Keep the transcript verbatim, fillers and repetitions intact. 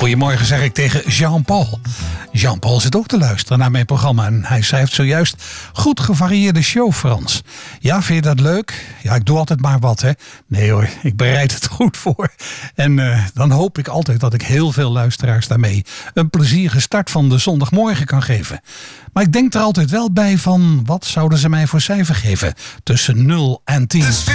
Goedemorgen zeg ik tegen Jean-Paul. Jean-Paul zit ook te luisteren naar mijn programma en hij schrijft zojuist: goed gevarieerde show, Frans. Ja, vind je dat leuk? Ja, ik doe altijd maar wat, hè. Nee hoor, ik bereid het goed voor. En uh, dan hoop ik altijd dat ik heel veel luisteraars daarmee een plezierige start van de zondagmorgen kan geven. Maar ik denk er altijd wel bij van, wat zouden ze mij voor cijfer geven? Tussen nul en tien.